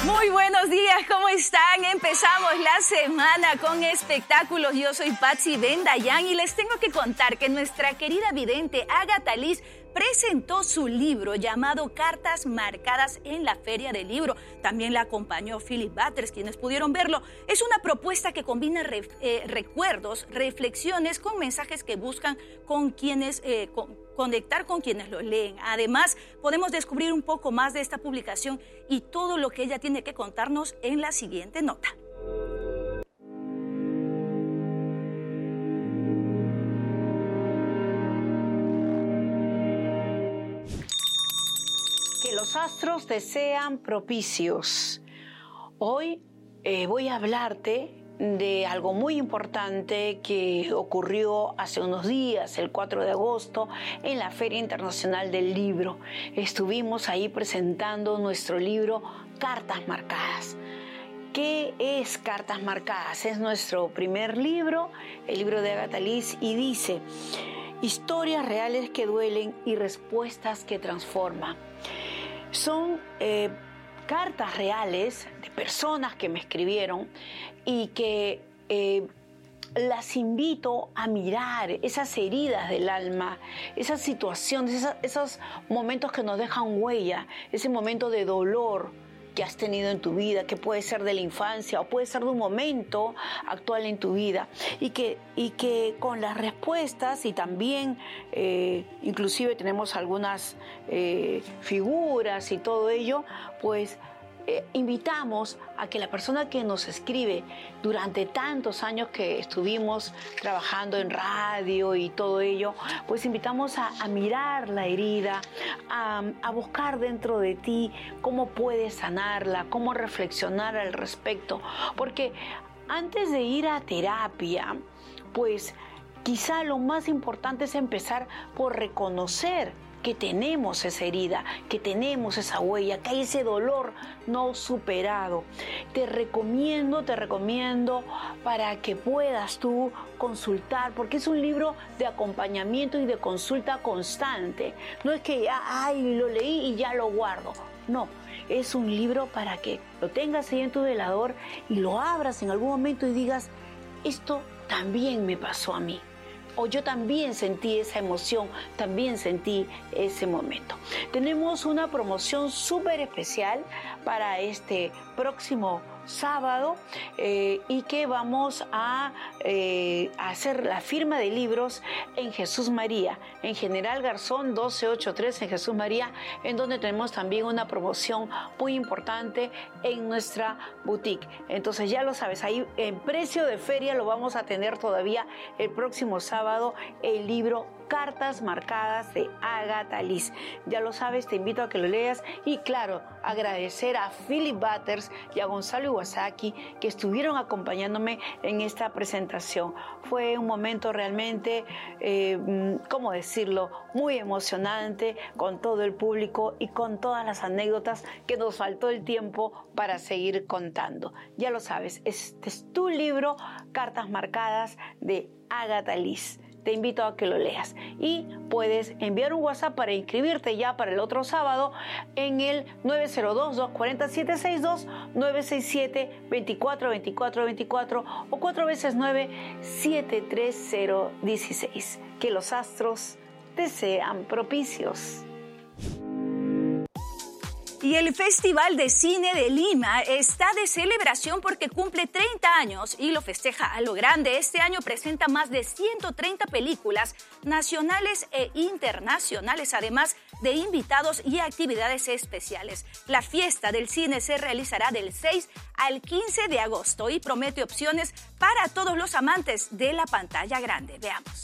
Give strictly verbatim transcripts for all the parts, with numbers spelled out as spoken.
Muy buenos días, ¿cómo están? Empezamos la semana con espectáculos. Yo soy Patsy Bendayán y les tengo que contar que nuestra querida vidente Agatha Liz presentó su libro llamado Cartas Marcadas en la Feria del Libro. También la acompañó Philip Butters, quienes pudieron verlo. Es una propuesta que combina re, eh, recuerdos, reflexiones con mensajes que buscan con quienes, eh, con, conectar con quienes lo leen. Además, podemos descubrir un poco más de esta publicación y todo lo que ella tiene que contarnos en la siguiente nota. Los astros te sean propicios. Hoy eh, voy a hablarte de algo muy importante que ocurrió hace unos días, el cuatro de agosto, en la Feria Internacional del Libro. Estuvimos ahí presentando nuestro libro Cartas Marcadas. ¿Qué es Cartas Marcadas? Es nuestro primer libro, el libro de Agatha Liz, y dice: historias reales que duelen y respuestas que transforman. Son eh, cartas reales de personas que me escribieron y que eh, las invito a mirar esas heridas del alma, esas situaciones, esas, esos momentos que nos dejan huella, ese momento de dolor que has tenido en tu vida, que puede ser de la infancia o puede ser de un momento actual en tu vida, y que, y que con las respuestas y también eh, inclusive tenemos algunas eh, figuras y todo ello, pues Eh, invitamos a que la persona que nos escribe durante tantos años que estuvimos trabajando en radio y todo ello, pues invitamos a, a mirar la herida, a, a buscar dentro de ti cómo puedes sanarla, cómo reflexionar al respecto, porque antes de ir a terapia, pues quizá lo más importante es empezar por reconocer que tenemos esa herida, que tenemos esa huella, que hay ese dolor no superado. Te recomiendo, te recomiendo para que puedas tú consultar, porque es un libro de acompañamiento y de consulta constante. No es que ya, ay, lo leí y ya lo guardo. No, es un libro para que lo tengas ahí en tu velador y lo abras en algún momento y digas: esto también me pasó a mí. O yo también sentí esa emoción, también sentí ese momento. Tenemos una promoción súper especial para este próximo sábado eh, y que vamos a, eh, a hacer la firma de libros en Jesús María, en General Garzón doce ochenta y tres en Jesús María, en donde tenemos también una promoción muy importante en nuestra boutique. Entonces ya lo sabes, ahí en precio de feria lo vamos a tener todavía el próximo sábado, el libro Cartas Marcadas de Agatha Liz. Ya lo sabes, te invito a que lo leas y claro, agradecer a Philip Butters y a Gonzalo Iwasaki que estuvieron acompañándome en esta presentación. Fue un momento realmente, eh, ¿cómo decirlo?, muy emocionante con todo el público y con todas las anécdotas que nos faltó el tiempo para seguir contando. Ya lo sabes, este es tu libro Cartas Marcadas de Agatha Liz. Te invito a que lo leas y puedes enviar un WhatsApp para inscribirte ya para el otro sábado en el nueve cero dos, dos cuatro siete, seis dos, nueve seis siete, veinticuatro veinticuatro veinticuatro o cuatro veces nueve, siete tres cero uno seis. Que los astros te sean propicios. Y el Festival de Cine de Lima está de celebración porque cumple treinta años y lo festeja a lo grande. Este año presenta más de ciento treinta películas nacionales e internacionales, además de invitados y actividades especiales. La fiesta del cine se realizará del seis al quince de agosto y promete opciones para todos los amantes de la pantalla grande. Veamos.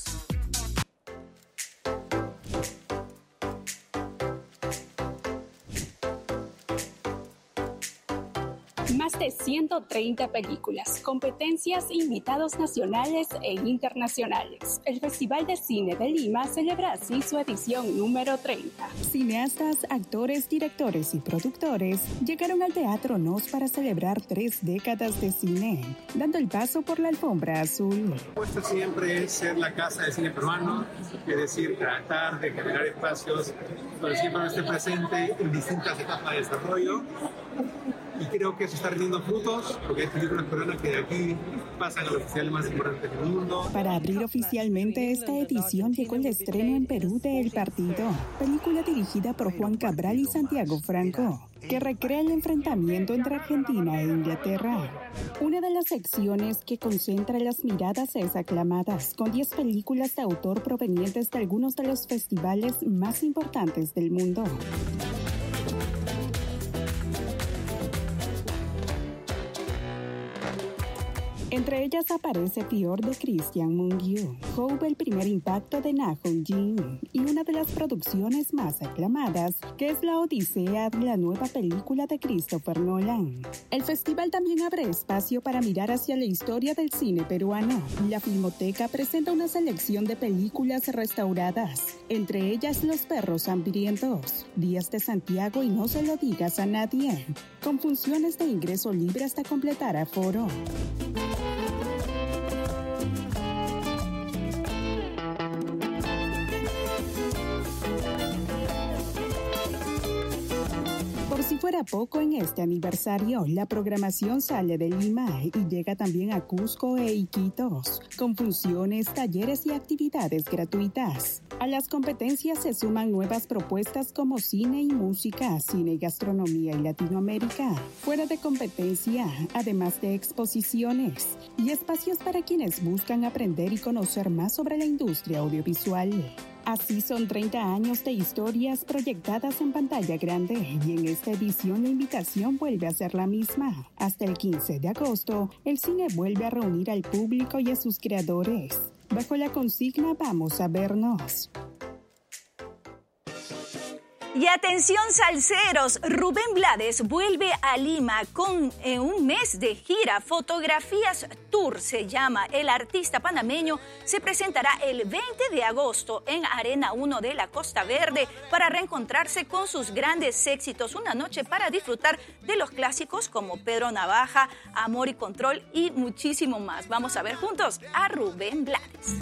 Más de ciento treinta películas, competencias, invitados nacionales e internacionales. El Festival de Cine de Lima celebra así su edición número treinta. Cineastas, actores, directores y productores llegaron al Teatro Nos para celebrar tres décadas de cine, dando el paso por la alfombra azul. La propuesta siempre es ser la casa del cine peruano, es decir, tratar de generar espacios donde siempre esté presente en distintas etapas de desarrollo. y creo que eso está rindiendo frutos, porque hay películas peruanas que de aquí pasan a los festivales más importantes del mundo. Para abrir oficialmente esta edición llegó el estreno en Perú de El Partido, película dirigida por Juan Cabral y Santiago Franco, que recrea el enfrentamiento entre Argentina e Inglaterra. Una de las secciones que concentra las miradas es Aclamadas, con diez películas de autor provenientes de algunos de los festivales más importantes del mundo. Entre ellas aparece Fior de Christian Mungiu, Hope, el primer impacto de Na Hong-jin, y una de las producciones más aclamadas, que es La Odisea, la nueva película de Christopher Nolan. El festival también abre espacio para mirar hacia la historia del cine peruano. La Filmoteca presenta una selección de películas restauradas, entre ellas Los perros hambrientos, Días de Santiago y No se lo digas a nadie, con funciones de ingreso libre hasta completar aforo. Por si fuera poco, en este aniversario, la programación sale de Lima y llega también a Cusco e Iquitos, con funciones, talleres y actividades gratuitas. A las competencias se suman nuevas propuestas como cine y música, cine y gastronomía y Latinoamérica. Fuera de competencia, además de exposiciones y espacios para quienes buscan aprender y conocer más sobre la industria audiovisual. Así son treinta años de historias proyectadas en pantalla grande y en esta edición la invitación vuelve a ser la misma. Hasta el quince de agosto, el cine vuelve a reunir al público y a sus creadores. Bajo la consigna Vamos a vernos. Y atención salseros, Rubén Blades vuelve a Lima con eh, un mes de gira. Fotografías Tour se llama. El artista panameño se presentará el veinte de agosto en Arena uno de la Costa Verde para reencontrarse con sus grandes éxitos. Una noche para disfrutar de los clásicos como Pedro Navaja, Amor y Control y muchísimo más. Vamos a ver juntos a Rubén Blades.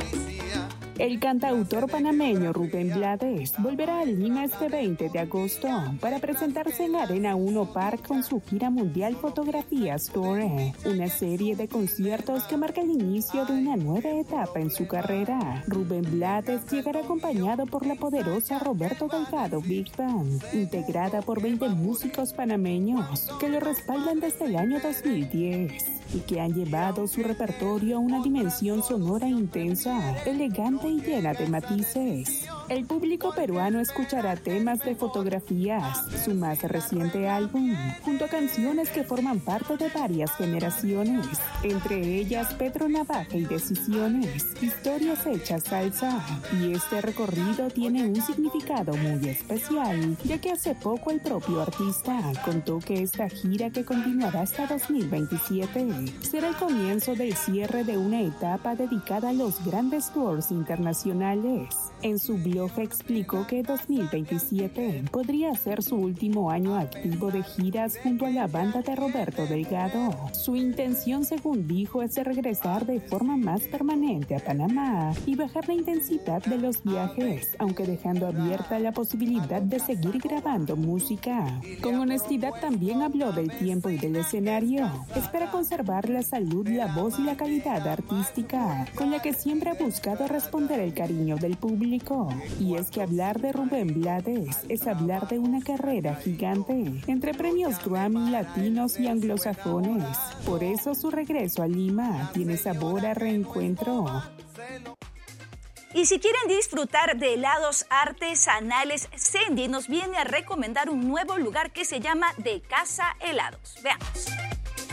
El cantautor panameño Rubén Blades volverá a Lima este veinte de agosto para presentarse en Arena uno Park con su gira mundial Fotografías Tour, una serie de conciertos que marca el inicio de una nueva etapa en su carrera. Rubén Blades llegará acompañado por la poderosa Roberto Delgado Big Band, integrada por veinte músicos panameños que lo respaldan desde el año dos mil diez y que han llevado su repertorio a una dimensión sonora intensa, elegante y llena de matices. El público peruano escuchará temas de Fotografías, su más reciente álbum, junto a canciones que forman parte de varias generaciones, entre ellas Pedro Navaja y Decisiones, historias hechas salsa. Y este recorrido tiene un significado muy especial, ya que hace poco el propio artista contó que esta gira, que continuará hasta dos mil veintisiete, será el comienzo del cierre de una etapa dedicada a los grandes tours internacionales. En su blog explicó que dos mil veintisiete podría ser su último año activo de giras junto a la banda de Roberto Delgado. Su intención, según dijo, es de regresar de forma más permanente a Panamá y bajar la intensidad de los viajes, aunque dejando abierta la posibilidad de seguir grabando música. Con honestidad también habló del tiempo y del escenario. Espera conservar la salud, la voz y la calidad artística con la que siempre ha buscado responder el cariño del público. Y es que hablar de Rubén Blades es hablar de una carrera gigante, entre premios Grammy latinos y anglosajones. Por eso su regreso a Lima tiene sabor a reencuentro. Y si quieren disfrutar de helados artesanales, Sendy nos viene a recomendar un nuevo lugar que se llama De Casa Helados. Veamos.